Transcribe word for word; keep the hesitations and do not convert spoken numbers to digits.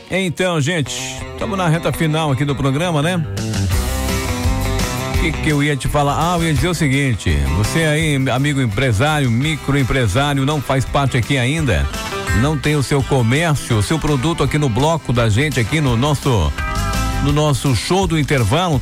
Então, gente, estamos na reta final aqui do programa, né? O que que eu ia te falar? Ah, eu ia dizer o seguinte, você aí, amigo empresário, microempresário, não faz parte aqui ainda, não tem o seu comércio, o seu produto aqui no bloco da gente, aqui no nosso, no nosso show do intervalo,